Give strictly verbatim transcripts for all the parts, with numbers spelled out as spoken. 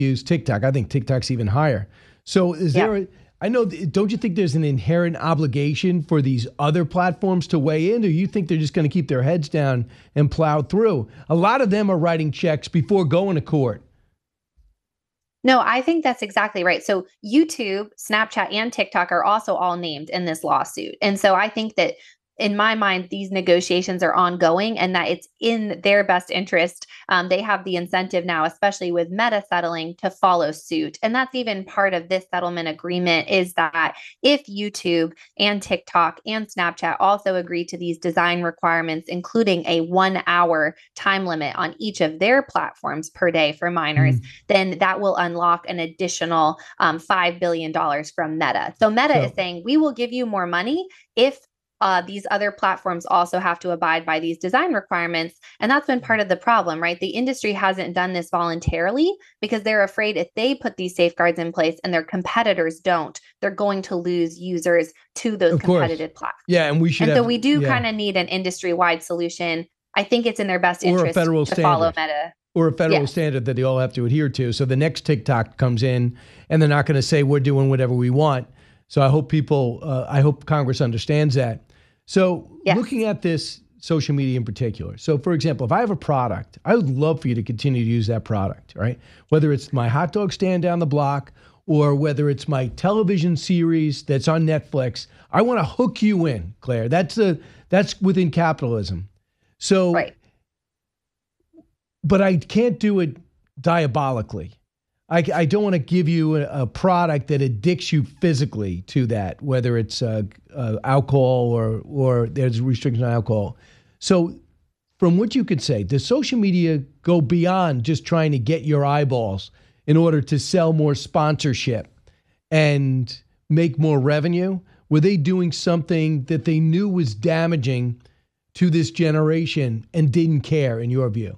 use TikTok. I think TikTok's even higher. So is Yeah. there, a, I know, don't you think there's an inherent obligation for these other platforms to weigh in, or you think they're just going to keep their heads down and plow through? A lot of them are writing checks before going to court. No, I think that's exactly right. So YouTube, Snapchat, and TikTok are also all named in this lawsuit. And so I think that in my mind, these negotiations are ongoing and that it's in their best interest. Um, they have the incentive now, especially with Meta settling, to follow suit. And that's even part of this settlement agreement, is that if YouTube and TikTok and Snapchat also agree to these design requirements, including a one hour time limit on each of their platforms per day for minors, mm. then that will unlock an additional um, five billion dollars from Meta. So Meta so, is saying, we will give you more money if Uh, these other platforms also have to abide by these design requirements. And that's been part of the problem, right? The industry hasn't done this voluntarily because they're afraid if they put these safeguards in place and their competitors don't, they're going to lose users to those of competitive course. platforms. Yeah, and we should. And have, so we do yeah. kind of need an industry-wide solution. I think it's in their best or interest a federal to standard. follow Meta. Or a federal yes. standard that they all have to adhere to. So the next TikTok comes in, and they're not going to say we're doing whatever we want. So I hope people, uh, I hope Congress understands that. So yes. looking at this social media in particular. So for example, if I have a product, I would love for you to continue to use that product, right? Whether it's my hot dog stand down the block or whether it's my television series that's on Netflix, I want to hook you in, Claire. That's a, that's within capitalism. So, right. but I can't do it diabolically. I, I don't want to give you a, a product that addicts you physically to that, whether it's uh, uh, alcohol or or there's restriction on alcohol. So from what you could say, does social media go beyond just trying to get your eyeballs in order to sell more sponsorship and make more revenue? Were they doing something that they knew was damaging to this generation and didn't care, in your view?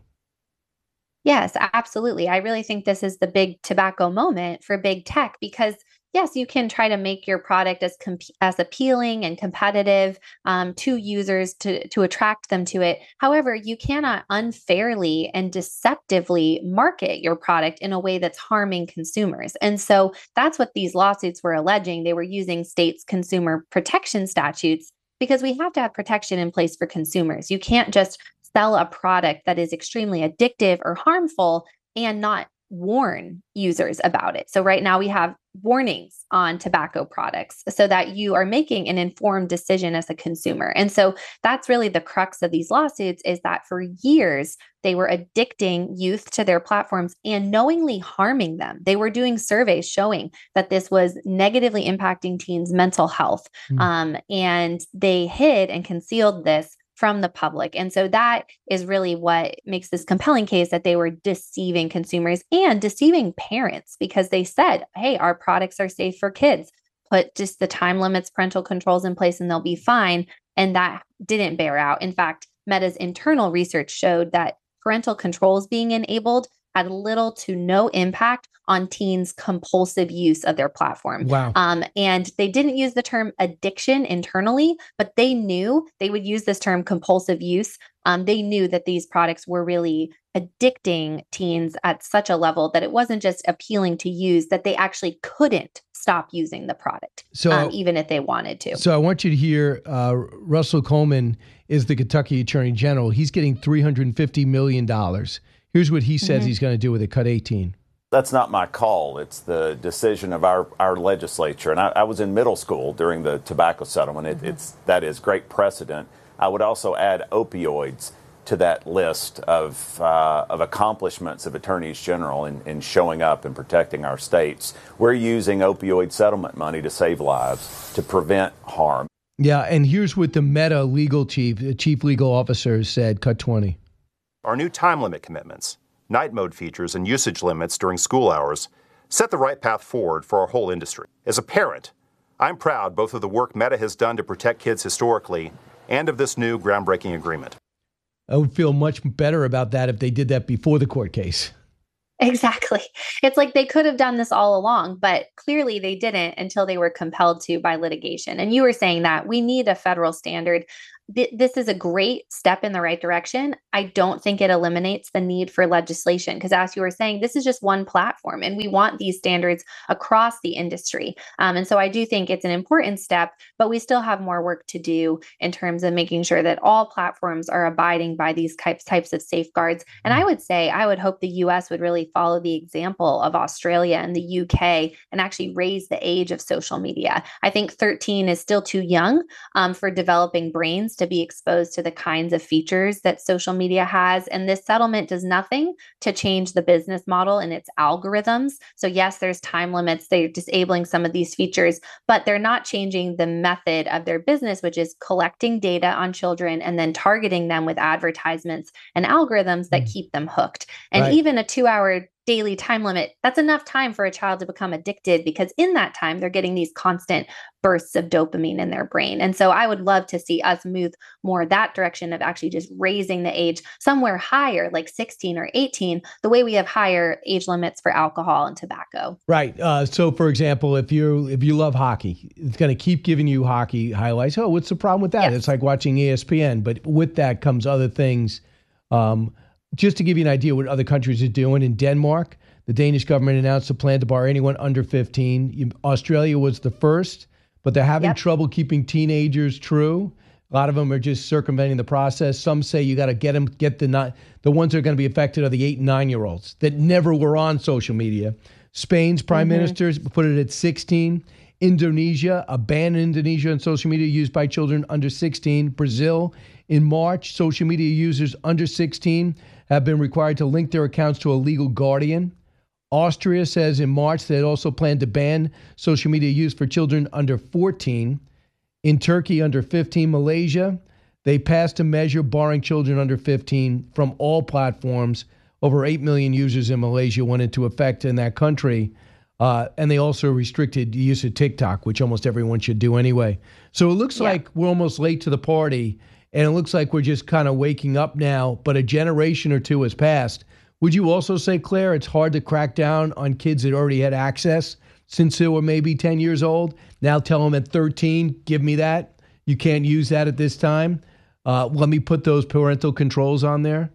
Yes, absolutely. I really think this is the big tobacco moment for big tech because, yes, you can try to make your product as comp- as appealing and competitive um, to users to, to attract them to it. However, you cannot unfairly and deceptively market your product in a way that's harming consumers. And so that's what these lawsuits were alleging. They were using states' consumer protection statutes because we have to have protection in place for consumers. You can't just sell a product that is extremely addictive or harmful and not warn users about it. So right now we have warnings on tobacco products so that you are making an informed decision as a consumer. And so that's really the crux of these lawsuits, is that for years they were addicting youth to their platforms and knowingly harming them. They were doing surveys showing that this was negatively impacting teens' mental health. Mm. Um, and they hid and concealed this from the public. And so that is really what makes this compelling case, that they were deceiving consumers and deceiving parents because they said, hey, our products are safe for kids. Put just the time limits, parental controls in place and they'll be fine. And that didn't bear out. In fact, Meta's internal research showed that parental controls being enabled had little to no impact on teens' compulsive use of their platform. Wow. Um, and they didn't use the term addiction internally, but they knew they would use this term compulsive use. Um, they knew that these products were really addicting teens at such a level that it wasn't just appealing to use, that they actually couldn't stop using the product, so, um, even if they wanted to. So I want you to hear uh, Russell Coleman is the Kentucky Attorney General. He's getting three hundred fifty million dollars. Here's what he says mm-hmm. he's going to do with it. Cut eighteen. That's not my call. It's the decision of our, our legislature. And I, I was in middle school during the tobacco settlement. It, mm-hmm. It's that is great precedent. I would also add opioids to that list of uh, of accomplishments of attorneys general in, in showing up and protecting our states. We're using opioid settlement money to save lives, to prevent harm. Yeah, and here's what the Meta legal chief, the chief legal officer said. Cut twenty. Our new time limit commitments, night mode features, and usage limits during school hours set the right path forward for our whole industry. As a parent, I'm proud both of the work Meta has done to protect kids historically and of this new groundbreaking agreement. I would feel much better about that if they did that before the court case. Exactly. It's like they could have done this all along, but clearly they didn't until they were compelled to by litigation. And you were saying that we need a federal standard. th- this is a great step in the right direction. I don't think it eliminates the need for legislation because, as you were saying, this is just one platform and we want these standards across the industry. Um, and so I do think it's an important step, but we still have more work to do in terms of making sure that all platforms are abiding by these types, types of safeguards. And I would say, I would hope the U S would really follow the example of Australia and the U K and actually raise the age of social media. I think thirteen is still too young um, for developing brains to be exposed to the kinds of features that social media has. And this settlement does nothing to change the business model and its algorithms. So yes, there's time limits. They're disabling some of these features, but they're not changing the method of their business, which is collecting data on children and then targeting them with advertisements and algorithms that keep them hooked. And Right. even a two hour daily time limit, that's enough time for a child to become addicted because in that time, they're getting these constant bursts of dopamine in their brain. And so I would love to see us move more that direction of actually just raising the age somewhere higher, like sixteen or eighteen, the way we have higher age limits for alcohol and tobacco. Right. Uh, so, for example, if you if you love hockey, it's going to keep giving you hockey highlights. Oh, what's the problem with that? Yes. It's like watching E S P N, but with that comes other things. Um, just to give you an idea what other countries are doing, in Denmark, the Danish government announced a plan to bar anyone under fifteen. Australia was the first, but they're having Yep. trouble keeping teenagers true. A lot of them are just circumventing the process. Some say you got to get them, get the not, the ones that are going to be affected are the eight and nine year olds that never were on social media. Spain's prime Mm-hmm. minister put it at sixteen. Indonesia, a ban in Indonesia on social media used by children under sixteen. Brazil, in March, social media users under sixteen have been required to link their accounts to a legal guardian. Austria says in March they also plan to ban social media use for children under fourteen. In Turkey, under fifteen. Malaysia, they passed a measure barring children under fifteen from all platforms. Over eight million users in Malaysia went into effect in that country. Uh, and they also restricted the use of TikTok, which almost everyone should do anyway. So it looks Yeah. like we're almost late to the party, and it looks like we're just kind of waking up now, but a generation or two has passed. Would you also say, Claire, it's hard to crack down on kids that already had access since they were maybe ten years old? Now tell them at thirteen, give me that. You can't use that at this time. Uh, let me put those parental controls on there.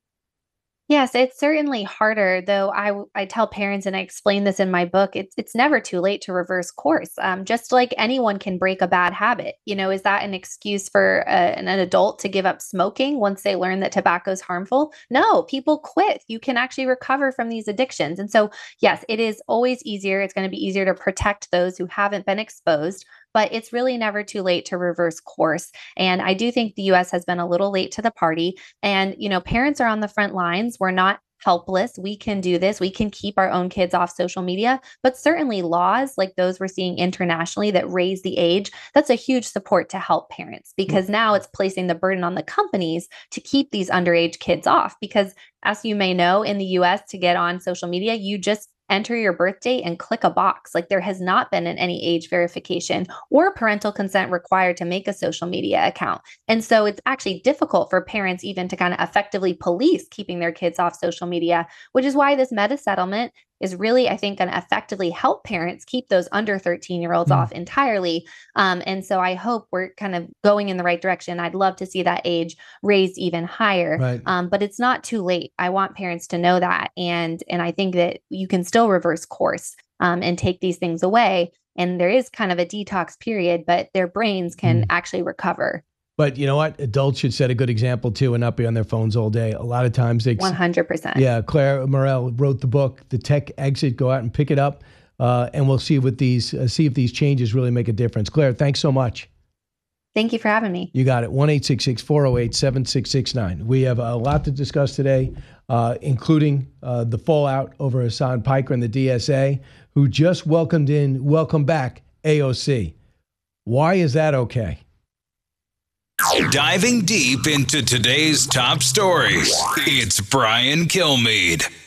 Yes, it's certainly harder, though. I, w- I tell parents, and I explain this in my book, it's it's never too late to reverse course. Um, just like anyone can break a bad habit. You know, is that an excuse for uh, an, an adult to give up smoking once they learn that tobacco is harmful? No, people quit. You can actually recover from these addictions. And so, yes, it is always easier. It's going to be easier to protect those who haven't been exposed. But it's really never too late to reverse course. And I do think the U S has been a little late to the party. And, you know, parents are on the front lines. We're not helpless. We can do this. We can keep our own kids off social media, but certainly laws like those we're seeing internationally that raise the age, that's a huge support to help parents because now it's placing the burden on the companies to keep these underage kids off. Because as you may know, in the U S, to get on social media, you just enter your birth date and click a box. Like there has not been an, any age verification or parental consent required to make a social media account. And so it's actually difficult for parents even to kind of effectively police keeping their kids off social media, which is why this meta settlement is really, I think, going to effectively help parents keep those under thirteen year olds mm. off entirely. Um, and so I hope we're kind of going in the right direction. I'd love to see that age raised even higher, Right. um, but it's not too late. I want parents to know that. And, and I think that you can still reverse course um, and take these things away. And there is kind of a detox period, but their brains can mm. actually recover. But you know what? Adults should set a good example too and not be on their phones all day. A lot of times they... one hundred percent. Yeah, Claire Morel wrote the book, The Tech Exit. Go out and pick it up, uh, and we'll see what these uh, see if these changes really make a difference. Claire, thanks so much. Thank you for having me. You got it. one eight six six, four oh eight, seven six six nine. We have a lot to discuss today, uh, including uh, the fallout over Hassan Piker and the D S A, who just welcomed in, welcome back A O C. Why is that okay? Diving deep into today's top stories, it's Brian Kilmeade.